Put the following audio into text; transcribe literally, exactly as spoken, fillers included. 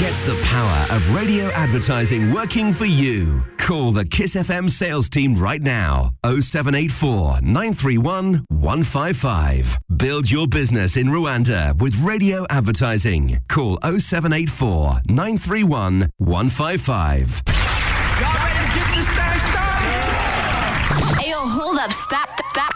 Get the power of radio advertising working for you. Call the Kiss F M sales team right now. oh seven eight four, nine three one, one five five. Build your business in Rwanda with radio advertising. Call oh seven eight four, nine three one, one five five. Y'all ready to get this thing started? Hey, yo, hold up. Stop, stop.